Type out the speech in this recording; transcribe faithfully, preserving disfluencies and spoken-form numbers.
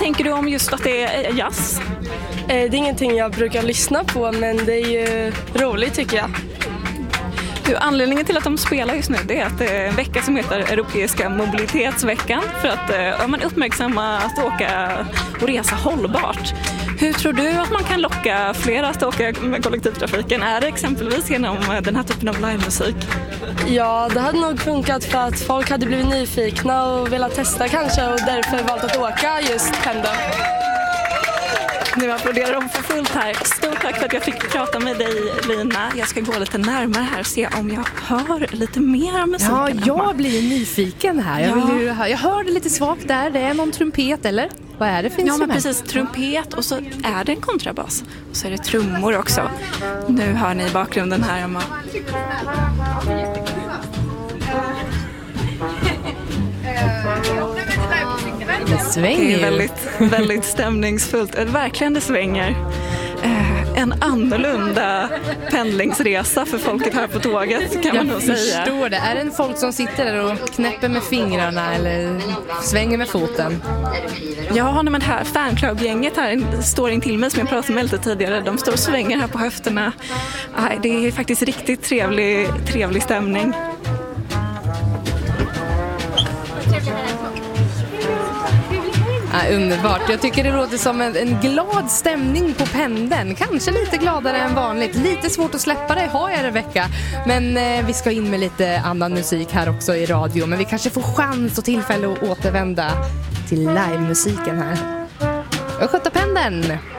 tänker du om just att det är jazz? Det är ingenting jag brukar lyssna på, men det är ju roligt tycker jag. Anledningen till att de spelar just nu det är att det är en vecka som heter Europeiska mobilitetsveckan för att ja, man uppmärksamma att åka och resa hållbart. Hur tror du att man kan locka fler att åka med kollektivtrafiken? Är det exempelvis genom den här typen av livemusik? Ja, det hade nog funkat för att folk hade blivit nyfikna och velat testa kanske och därför valt att åka just pendeln. Nu applåderar de för fullt här. Stort tack för att jag fick prata med dig, Lina. Jag ska gå lite närmare här och se om jag hör lite mer av musiken. Ja, jag blir nyfiken här. Jag, vill ju, jag hörde lite svagt där. Det är någon trumpet, eller? Vad är det för instrument? Ja, men precis. Trumpet och så är det en kontrabas. Och så är det trummor också. Nu hör ni i bakgrunden här. Om det svänger. Det är väldigt, väldigt stämningsfullt. Verkligen det svänger. Eh, en annorlunda pendlingsresa för folket här på tåget kan man nog säga. Jag förstår det. Är det en folk som sitter där och knäpper med fingrarna eller svänger med foten? Ja, men här fanclub-gänget här står in till mig som jag pratade med lite tidigare. De står och svänger här på höfterna. Det är faktiskt riktigt trevlig, trevlig stämning. Ja, underbart. Jag tycker det låter som en, en glad stämning på pendeln. Kanske lite gladare än vanligt. Lite svårt att släppa det, har jag Rebecka. Men eh, vi ska in med lite annan musik här också i radio. Men vi kanske får chans och tillfälle att återvända till livemusiken här. Östgötapendeln.